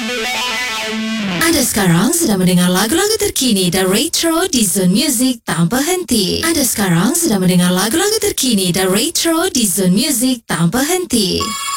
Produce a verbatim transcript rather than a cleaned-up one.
Anda sekarang sedang mendengar lagu-lagu terkini dan retro di Zone Music tanpa henti. Anda sekarang sedang mendengar lagu-lagu terkini dan retro di Zone Music tanpa henti.